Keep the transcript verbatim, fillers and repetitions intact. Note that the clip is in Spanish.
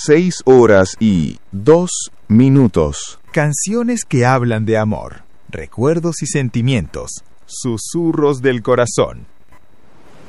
seis horas y dos minutos. Canciones que hablan de amor, recuerdos y sentimientos, susurros del corazón.